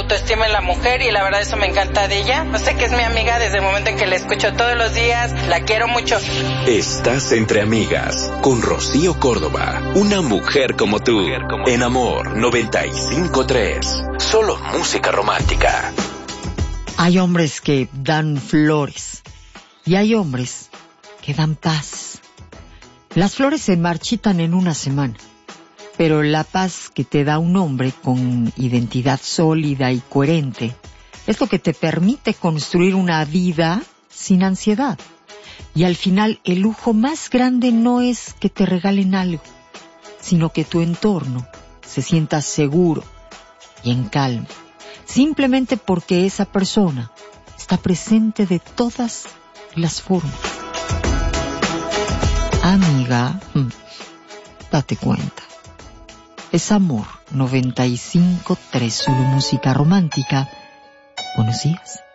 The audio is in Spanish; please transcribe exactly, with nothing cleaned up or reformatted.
autoestima en la mujer y la verdad eso me encanta de ella. No sé que es mi amiga desde el momento en que la escucho todos los días, la quiero mucho. Estás entre amigas con Rocío Córdoba, una mujer como tú, en Amor noventa y cinco tres. Solo música romántica. Hay hombres que dan flores y hay hombres que dan paz. Las flores se marchitan en una semana, pero la paz que te da un hombre con identidad sólida y coherente es lo que te permite construir una vida sin ansiedad. Y al final el lujo más grande no es que te regalen algo, sino que tu entorno se sienta seguro y en calma, simplemente porque esa persona está presente de todas las formas. Amiga, date cuenta. Es Amor noventa y cinco tres, solo música romántica. Buenos días.